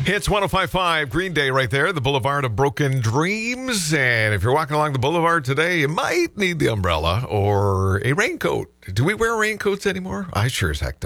It's 105.5 Green Day right there, the Boulevard of Broken Dreams. And if you're walking along the boulevard today, you might need the umbrella or a raincoat. Do we wear raincoats anymore? I sure as heck don't.